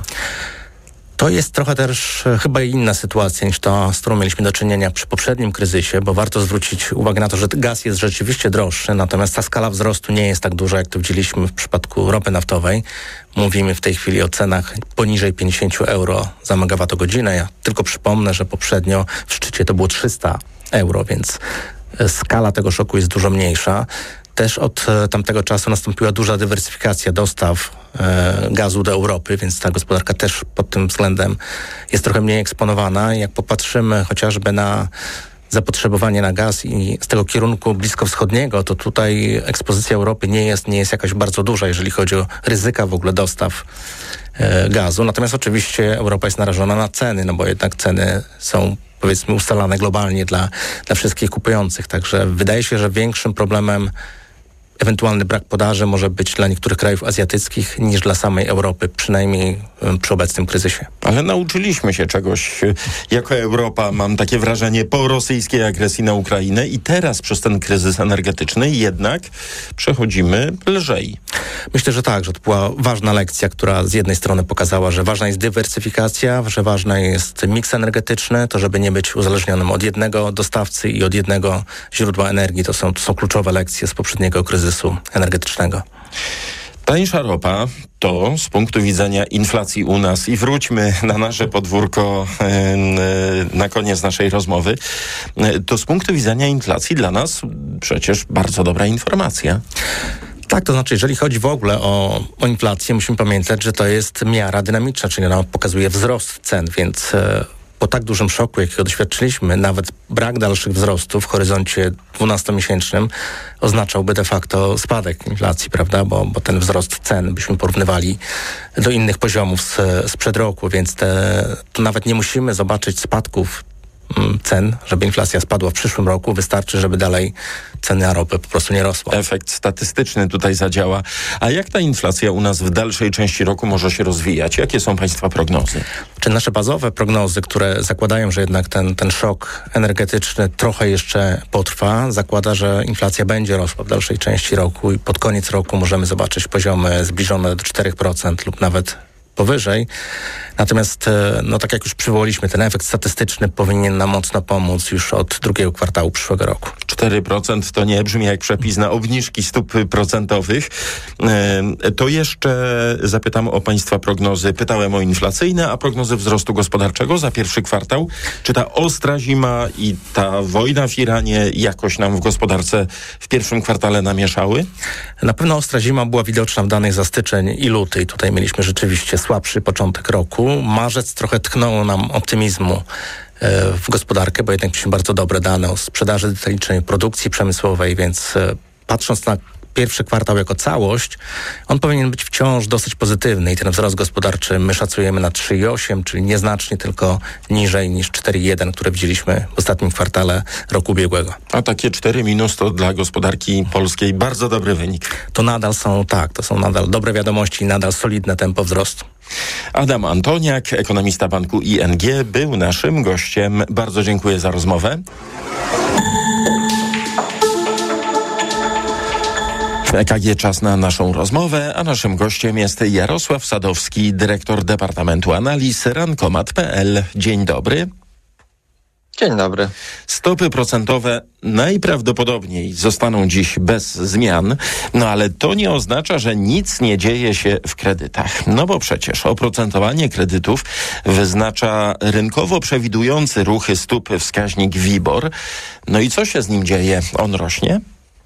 To jest trochę też chyba inna sytuacja niż ta, z którą mieliśmy do czynienia przy poprzednim kryzysie, bo warto zwrócić uwagę na to, że gaz jest rzeczywiście droższy, natomiast ta skala wzrostu nie jest tak duża, jak to widzieliśmy w przypadku ropy naftowej. Mówimy w tej chwili o cenach poniżej €50 za megawattogodzinę. Ja tylko przypomnę, że poprzednio w szczycie to było €300, więc skala tego szoku jest dużo mniejsza. Też od tamtego czasu nastąpiła duża dywersyfikacja dostaw gazu do Europy, więc ta gospodarka też pod tym względem jest trochę mniej eksponowana. Jak popatrzymy chociażby na zapotrzebowanie na gaz i z tego kierunku bliskowschodniego, to tutaj ekspozycja Europy nie jest jakaś bardzo duża, jeżeli chodzi o ryzyka w ogóle dostaw gazu. Natomiast oczywiście Europa jest narażona na ceny, bo jednak ceny są powiedzmy ustalane globalnie dla wszystkich kupujących. Także wydaje się, że większym problemem ewentualny brak podaży może być dla niektórych krajów azjatyckich niż dla samej Europy, przynajmniej przy obecnym kryzysie. Ale nauczyliśmy się czegoś jako Europa, mam takie wrażenie, po rosyjskiej agresji na Ukrainę i teraz przez ten kryzys energetyczny jednak przechodzimy lżej. Myślę, że tak, że to była ważna lekcja, która z jednej strony pokazała, że ważna jest dywersyfikacja, że ważny jest miks energetyczny, to żeby nie być uzależnionym od jednego dostawcy i od jednego źródła energii. To są kluczowe lekcje z poprzedniego kryzysu energetycznego. Tańsza ropa to z punktu widzenia inflacji u nas i wróćmy na nasze podwórko na koniec naszej rozmowy, to z punktu widzenia inflacji dla nas przecież bardzo dobra informacja. Tak, to znaczy, jeżeli chodzi w ogóle o inflację, musimy pamiętać, że to jest miara dynamiczna, czyli ona pokazuje wzrost cen, więc po tak dużym szoku, jakiego doświadczyliśmy, nawet brak dalszych wzrostów w horyzoncie 12-miesięcznym oznaczałby de facto spadek inflacji, prawda? Bo ten wzrost cen byśmy porównywali do innych poziomów sprzed roku, więc tu nawet nie musimy zobaczyć spadków cen, żeby inflacja spadła w przyszłym roku. Wystarczy, żeby dalej ceny ropy po prostu nie rosły. Efekt statystyczny tutaj zadziała. A jak ta inflacja u nas w dalszej części roku może się rozwijać? Jakie są Państwa prognozy? Czy nasze bazowe prognozy, które zakładają, że jednak ten szok energetyczny trochę jeszcze potrwa, zakłada, że inflacja będzie rosła w dalszej części roku i pod koniec roku możemy zobaczyć poziomy zbliżone do 4% lub nawet powyżej. Natomiast, tak jak już przywołaliśmy, ten efekt statystyczny powinien nam mocno pomóc już od drugiego kwartału przyszłego roku. 4% to nie brzmi jak przepis na obniżki stóp procentowych. To jeszcze zapytam o Państwa prognozy. Pytałem o inflacyjne, a prognozy wzrostu gospodarczego za pierwszy kwartał. Czy ta ostra zima i ta wojna w Iranie jakoś nam w gospodarce w pierwszym kwartale namieszały? Na pewno ostra zima była widoczna w danych za styczeń i luty i tutaj mieliśmy rzeczywiście słabszy początek roku. Marzec trochę tknął nam optymizmu w gospodarkę, bo jednak mieliśmy bardzo dobre dane o sprzedaży detalicznej, produkcji przemysłowej, więc patrząc na pierwszy kwartał jako całość, on powinien być wciąż dosyć pozytywny i ten wzrost gospodarczy my szacujemy na 3,8, czyli nieznacznie tylko niżej niż 4,1, które widzieliśmy w ostatnim kwartale roku ubiegłego. A takie 4- to dla gospodarki polskiej bardzo dobry wynik. To są nadal dobre wiadomości i nadal solidne tempo wzrostu. Adam Antoniak, ekonomista banku ING, był naszym gościem. Bardzo dziękuję za rozmowę. W EKG czas na naszą rozmowę, a naszym gościem jest Jarosław Sadowski, dyrektor Departamentu Analiz Rankomat.pl. Dzień dobry. Dzień dobry. Stopy procentowe najprawdopodobniej zostaną dziś bez zmian, ale to nie oznacza, że nic nie dzieje się w kredytach. Bo przecież oprocentowanie kredytów wyznacza rynkowo przewidujący ruchy stóp wskaźnik WIBOR. I co się z nim dzieje? On rośnie?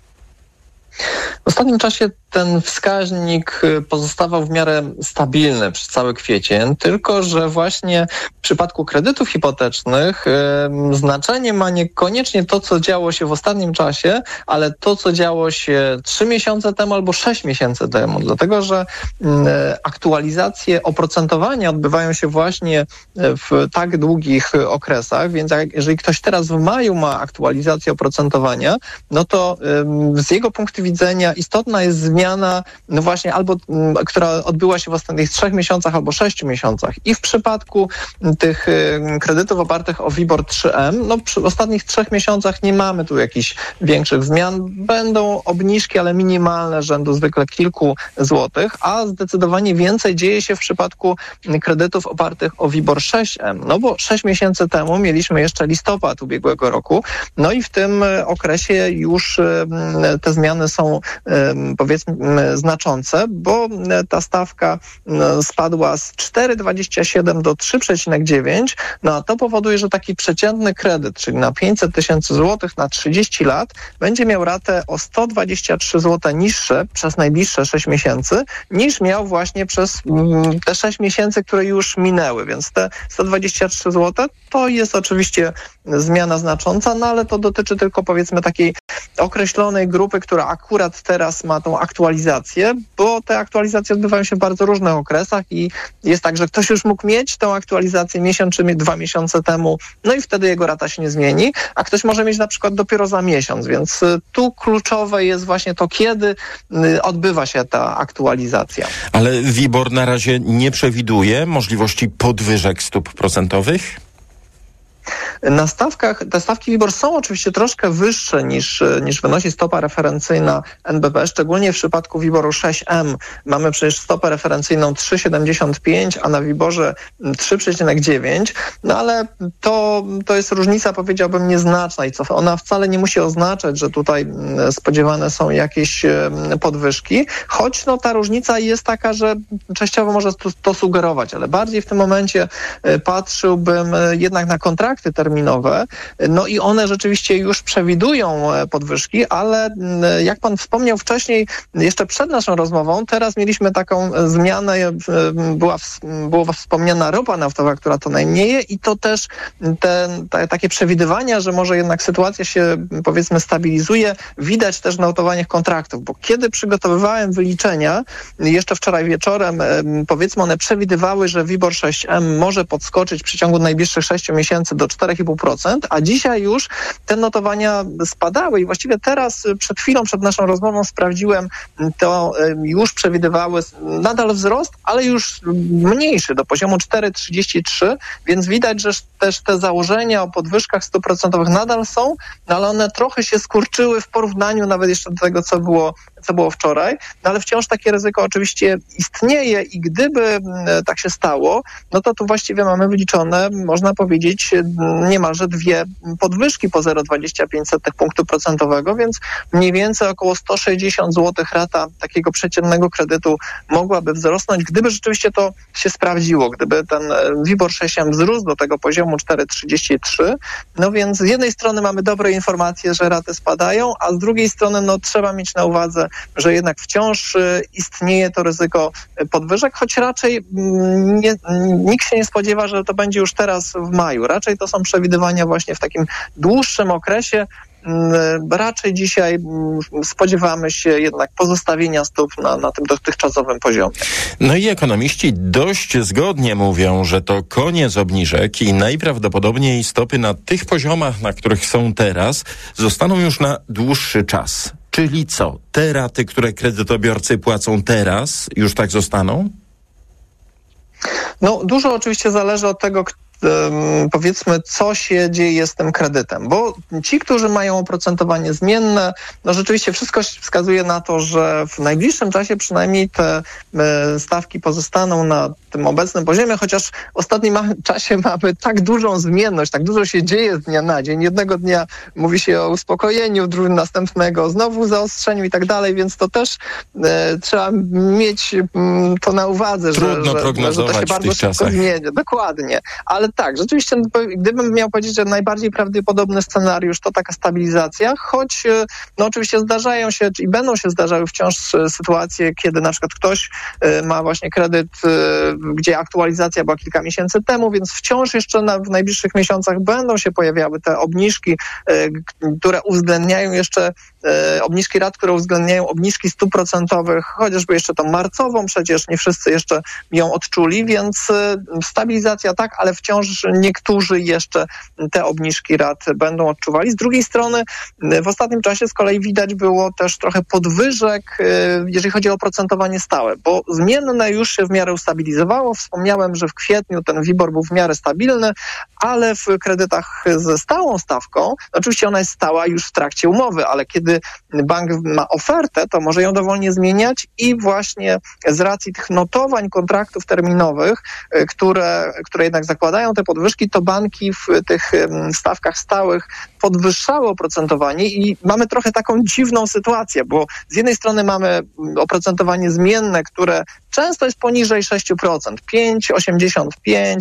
W ostatnim czasie ten wskaźnik pozostawał w miarę stabilny przez cały kwiecień, tylko że właśnie w przypadku kredytów hipotecznych znaczenie ma niekoniecznie to, co działo się w ostatnim czasie, ale to, co działo się 3 miesiące temu albo 6 miesięcy temu. Dlatego, że aktualizacje oprocentowania odbywają się właśnie w tak długich okresach, więc jeżeli ktoś teraz w maju ma aktualizację oprocentowania, to z jego punktu widzenia istotna jest zmiana właśnie która odbyła się w ostatnich 3 miesiącach albo 6 miesiącach. I w przypadku tych kredytów opartych o WIBOR 3M, w ostatnich 3 miesiącach nie mamy tu jakichś większych zmian. Będą obniżki, ale minimalne, rzędu zwykle kilku złotych, a zdecydowanie więcej dzieje się w przypadku kredytów opartych o WIBOR 6M. Bo 6 miesięcy temu mieliśmy jeszcze listopad ubiegłego roku, i w tym okresie już te zmiany są powiedzmy znaczące, bo ta stawka spadła z 4,27 do 3,9, a to powoduje, że taki przeciętny kredyt, czyli na 500 tysięcy złotych na 30 lat, będzie miał ratę o 123 zł niższe przez najbliższe 6 miesięcy, niż miał właśnie przez te 6 miesięcy, które już minęły. Więc te 123 zł to jest oczywiście zmiana znacząca, ale to dotyczy tylko powiedzmy takiej określonej grupy, która akurat teraz ma tą aktualizację, bo te aktualizacje odbywają się w bardzo różnych okresach i jest tak, że ktoś już mógł mieć tą aktualizację miesiąc czy 2 miesiące temu, i wtedy jego rata się nie zmieni, a ktoś może mieć na przykład dopiero za miesiąc, więc tu kluczowe jest właśnie to, kiedy odbywa się ta aktualizacja. Ale WIBOR na razie nie przewiduje możliwości podwyżek stóp procentowych? Na stawkach, te stawki WIBOR są oczywiście troszkę wyższe niż wynosi stopa referencyjna NBP, szczególnie w przypadku WIBOR-u 6M. Mamy przecież stopę referencyjną 3,75, a na WIBOR-ze 3,9, ale to jest różnica, powiedziałbym, nieznaczna i ona wcale nie musi oznaczać, że tutaj spodziewane są jakieś podwyżki, choć ta różnica jest taka, że częściowo może to sugerować, ale bardziej w tym momencie patrzyłbym jednak na kontrakty terminowe, i one rzeczywiście już przewidują podwyżki, ale jak pan wspomniał wcześniej, jeszcze przed naszą rozmową, teraz mieliśmy taką zmianę, była wspomniana ropa naftowa, która to najmniej i to też takie przewidywania, że może jednak sytuacja się powiedzmy stabilizuje, widać też w notowaniach kontraktów, bo kiedy przygotowywałem wyliczenia, jeszcze wczoraj wieczorem, powiedzmy one przewidywały, że WIBOR 6M może podskoczyć w przeciągu najbliższych 6 miesięcy do 4,5 4,5%, a dzisiaj już te notowania spadały i właściwie teraz przed chwilą, przed naszą rozmową sprawdziłem, to już przewidywały nadal wzrost, ale już mniejszy, do poziomu 4,33, więc widać, że też te założenia o podwyżkach stóp procentowych nadal są, no ale one trochę się skurczyły w porównaniu nawet jeszcze do tego, co było wczoraj, no ale wciąż takie ryzyko oczywiście istnieje i gdyby tak się stało, no to tu właściwie mamy wyliczone, można powiedzieć, niemalże 2 podwyżki po 0,25 punktu procentowego, więc mniej więcej około 160 zł rata takiego przeciętnego kredytu mogłaby wzrosnąć, gdyby rzeczywiście to się sprawdziło, gdyby ten WIBOR 6 wzrósł do tego poziomu 4,33, no więc z jednej strony mamy dobre informacje, że raty spadają, a z drugiej strony no trzeba mieć na uwadze, że jednak wciąż istnieje to ryzyko podwyżek, choć raczej nikt się nie spodziewa, że to będzie już teraz w maju. Raczej to są przewidywania właśnie w takim dłuższym okresie. Raczej dzisiaj spodziewamy się jednak pozostawienia stóp na tym dotychczasowym poziomie. No i ekonomiści dość zgodnie mówią, że to koniec obniżek i najprawdopodobniej stopy na tych poziomach, na których są teraz, zostaną już na dłuższy czas. Czyli co? Te raty, które kredytobiorcy płacą teraz, już tak zostaną? No, dużo oczywiście zależy od tego, powiedzmy, co się dzieje z tym kredytem, bo ci, którzy mają oprocentowanie zmienne, no rzeczywiście wszystko wskazuje na to, że w najbliższym czasie przynajmniej te stawki pozostaną na tym obecnym poziomie, chociaż w ostatnim czasie mamy tak dużą zmienność, tak dużo się dzieje z dnia na dzień. Jednego dnia mówi się o uspokojeniu, następnego znowu zaostrzeniu i tak dalej, więc to też trzeba mieć to na uwadze, że to się bardzo szybko zmienia. Dokładnie. Ale tak, rzeczywiście, gdybym miał powiedzieć, że najbardziej prawdopodobny scenariusz to taka stabilizacja, choć no oczywiście zdarzają się i będą się zdarzały wciąż sytuacje, kiedy na przykład ktoś ma właśnie kredyt, gdzie aktualizacja była kilka miesięcy temu, więc wciąż jeszcze w najbliższych miesiącach będą się pojawiały te obniżki, które uwzględniają jeszcze obniżki rat, które uwzględniają obniżki stóp procentowych, chociażby jeszcze tą marcową, przecież nie wszyscy jeszcze ją odczuli, więc stabilizacja tak, ale wciąż niektórzy jeszcze te obniżki rat będą odczuwali. Z drugiej strony w ostatnim czasie z kolei widać było też trochę podwyżek, jeżeli chodzi o oprocentowanie stałe, bo zmienne już się w miarę ustabilizowało. Wspomniałem, że w kwietniu ten WIBOR był w miarę stabilny, ale w kredytach ze stałą stawką, oczywiście ona jest stała już w trakcie umowy, ale kiedy bank ma ofertę, to może ją dowolnie zmieniać i właśnie z racji tych notowań kontraktów terminowych, które jednak zakładają te podwyżki, to banki w tych stawkach stałych podwyższały oprocentowanie i mamy trochę taką dziwną sytuację, bo z jednej strony mamy oprocentowanie zmienne, które często jest poniżej 6%, 5,85,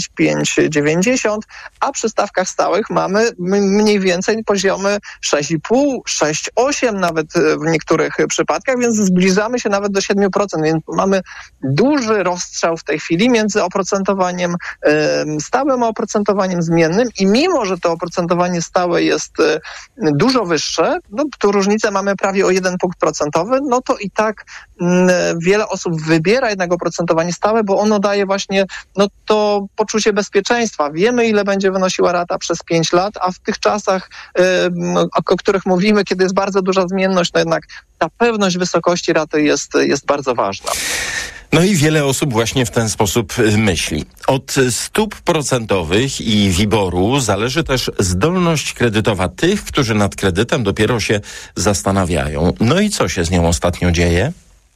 5,90, a przy stawkach stałych mamy mniej więcej poziomy 6,5, 6,8 nawet w niektórych przypadkach, więc zbliżamy się nawet do 7%, więc mamy duży rozstrzał w tej chwili między oprocentowaniem stałym a oprocentowaniem zmiennym i mimo, że to oprocentowanie stałe jest dużo wyższe, no tu różnicę mamy prawie o 1 punkt procentowy, no to i tak wiele osób wybiera jednak oprocentowanie stałe, bo ono daje właśnie no to poczucie bezpieczeństwa. Wiemy, ile będzie wynosiła rata przez 5 lat, a w tych czasach, o których mówimy, kiedy jest bardzo duża zmienność, no jednak ta pewność wysokości raty jest bardzo ważna. No i wiele osób właśnie w ten sposób myśli. Od stóp procentowych i WIBOR-u zależy też zdolność kredytowa tych, którzy nad kredytem dopiero się zastanawiają. No i co się z nią ostatnio dzieje?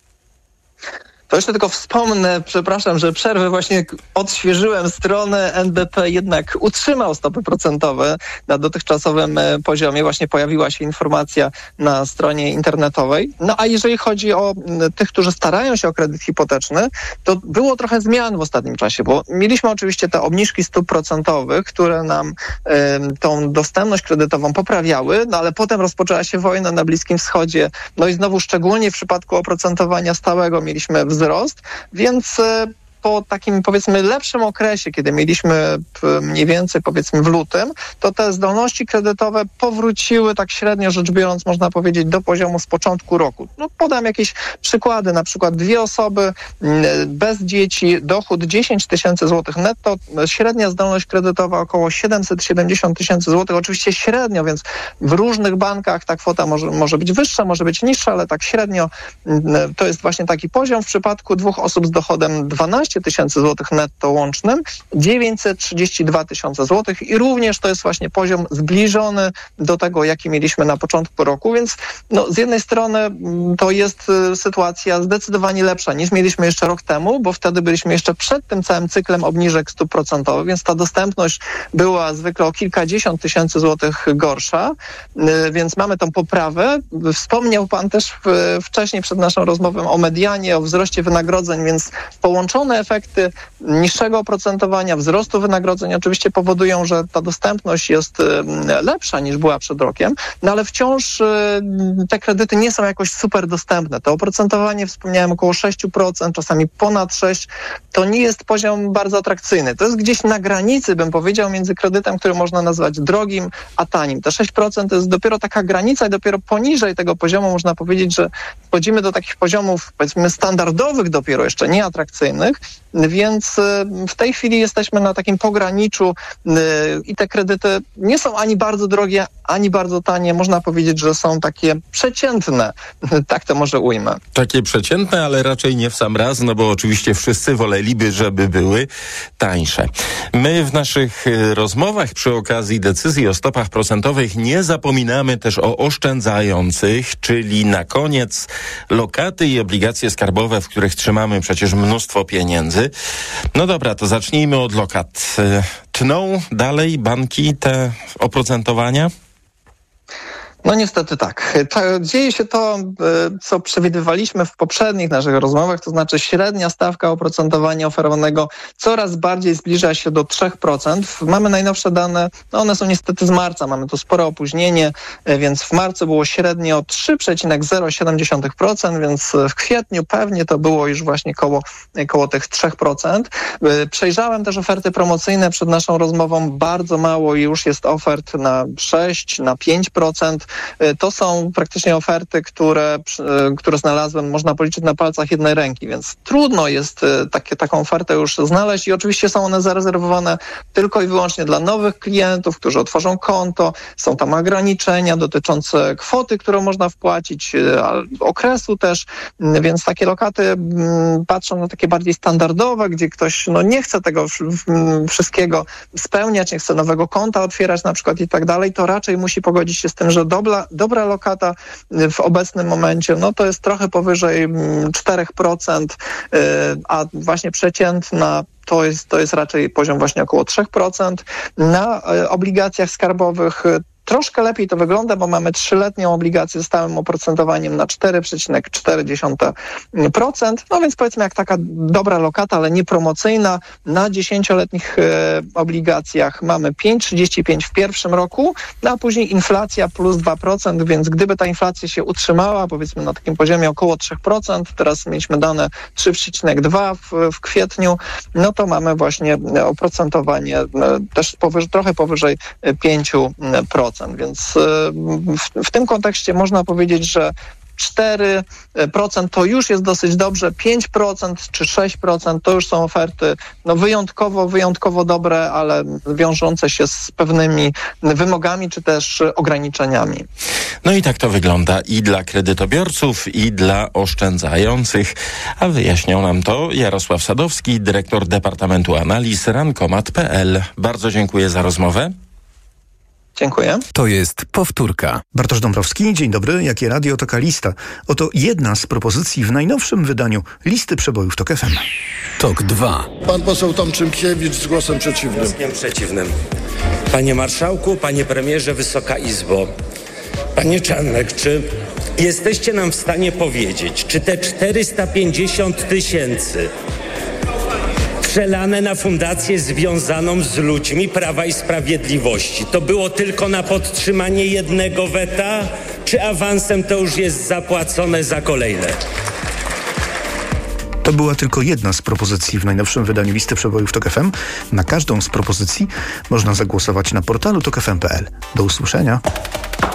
To jeszcze tylko wspomnę, przepraszam, że przerwę, właśnie odświeżyłem stronę. NBP jednak utrzymał stopy procentowe na dotychczasowym poziomie. Właśnie pojawiła się informacja na stronie internetowej. No a jeżeli chodzi o tych, którzy starają się o kredyt hipoteczny, to było trochę zmian w ostatnim czasie, bo mieliśmy oczywiście te obniżki stóp procentowych, które nam tą dostępność kredytową poprawiały, no ale potem rozpoczęła się wojna na Bliskim Wschodzie. No i znowu szczególnie w przypadku oprocentowania stałego mieliśmy wzrost, więc po takim, powiedzmy, lepszym okresie, kiedy mieliśmy mniej więcej, powiedzmy, w lutym, to te zdolności kredytowe powróciły tak średnio rzecz biorąc, można powiedzieć, do poziomu z początku roku. No, podam jakieś przykłady, na przykład 2 osoby bez dzieci, dochód 10 tysięcy złotych netto, średnia zdolność kredytowa około 770 tysięcy złotych, oczywiście średnio, więc w różnych bankach ta kwota może być wyższa, może być niższa, ale tak średnio to jest właśnie taki poziom. W przypadku 2 osób z dochodem 12 tysięcy złotych netto łącznym 932 tysiące złotych i również to jest właśnie poziom zbliżony do tego, jaki mieliśmy na początku roku, więc z jednej strony to jest sytuacja zdecydowanie lepsza niż mieliśmy jeszcze rok temu, bo wtedy byliśmy jeszcze przed tym całym cyklem obniżek stóp procentowych, więc ta dostępność była zwykle o kilkadziesiąt tysięcy złotych gorsza, więc mamy tą poprawę. Wspomniał pan też wcześniej przed naszą rozmową o medianie, o wzroście wynagrodzeń, więc połączone efekty niższego oprocentowania, wzrostu wynagrodzeń oczywiście powodują, że ta dostępność jest lepsza niż była przed rokiem, ale wciąż te kredyty nie są jakoś super dostępne. To oprocentowanie, wspomniałem, około 6%, czasami ponad 6%, to nie jest poziom bardzo atrakcyjny. To jest gdzieś na granicy, bym powiedział, między kredytem, który można nazwać drogim, a tanim. Te 6% to jest dopiero taka granica i dopiero poniżej tego poziomu można powiedzieć, że wchodzimy do takich poziomów, powiedzmy, standardowych dopiero, jeszcze nieatrakcyjnych, więc w tej chwili jesteśmy na takim pograniczu i te kredyty nie są ani bardzo drogie, ani bardzo tanie. Można powiedzieć, że są takie przeciętne. Tak to może ujmę. Takie przeciętne, ale raczej nie w sam raz, no bo oczywiście wszyscy woleliby, żeby były tańsze. My w naszych rozmowach przy okazji decyzji o stopach procentowych nie zapominamy też o oszczędzających, czyli na koniec lokaty i obligacje skarbowe, w których trzymamy przecież mnóstwo pieniędzy. No dobra, to zacznijmy od lokat. Tną dalej banki te oprocentowania? No niestety tak. Dzieje się to, co przewidywaliśmy w poprzednich naszych rozmowach, to znaczy średnia stawka oprocentowania oferowanego coraz bardziej zbliża się do 3%. Mamy najnowsze dane, one są niestety z marca, mamy tu spore opóźnienie, więc w marcu było średnio 3,07%, więc w kwietniu pewnie to było już właśnie koło tych 3%. Przejrzałem też oferty promocyjne przed naszą rozmową, bardzo mało już jest ofert na 6, na 5%. To są praktycznie oferty, które znalazłem, można policzyć na palcach jednej ręki, więc trudno jest taką ofertę już znaleźć i oczywiście są one zarezerwowane tylko i wyłącznie dla nowych klientów, którzy otworzą konto. Są tam ograniczenia dotyczące kwoty, którą można wpłacić, okresu też, więc takie lokaty patrzą na takie bardziej standardowe, gdzie ktoś nie chce tego wszystkiego spełniać, nie chce nowego konta otwierać na przykład i tak dalej, to raczej musi pogodzić się z tym, że dobra lokata w obecnym momencie, to jest trochę powyżej 4%, a właśnie przeciętna to jest raczej poziom właśnie około 3%. Na obligacjach skarbowych troszkę lepiej to wygląda, bo mamy 3-letnią obligację z stałym oprocentowaniem na 4,4%. No więc powiedzmy jak taka dobra lokata, ale nie promocyjna. Na 10-letnich obligacjach mamy 5,35 w pierwszym roku, a później inflacja plus 2%, więc gdyby ta inflacja się utrzymała, powiedzmy na takim poziomie około 3%, teraz mieliśmy dane 3,2 w kwietniu, to mamy właśnie oprocentowanie też trochę powyżej 5%. Więc w tym kontekście można powiedzieć, że 4% to już jest dosyć dobrze, 5% czy 6% to już są oferty wyjątkowo dobre, ale wiążące się z pewnymi wymogami czy też ograniczeniami. No i tak to wygląda i dla kredytobiorców, i dla oszczędzających. A wyjaśniał nam to Jarosław Sadowski, dyrektor Departamentu Analiz Rankomat.pl. Bardzo dziękuję za rozmowę. Dziękuję. To jest powtórka. Bartosz Dąbrowski, dzień dobry. Jakie radio, taka lista. Oto jedna z propozycji w najnowszym wydaniu listy przebojów TOK FM. TOK 2. Pan poseł Tomczynkiewicz z głosem przeciwnym. Głosem przeciwnym. Panie marszałku, panie premierze, Wysoka Izbo. Panie Czarnek, czy jesteście nam w stanie powiedzieć, czy te 450 000 przelane na fundację związaną z ludźmi Prawa i Sprawiedliwości to było tylko na podtrzymanie jednego weta, czy awansem to już jest zapłacone za kolejne? To była tylko jedna z propozycji w najnowszym wydaniu listy przebojów TOK FM. Na każdą z propozycji można zagłosować na portalu tokfm.pl. Do usłyszenia.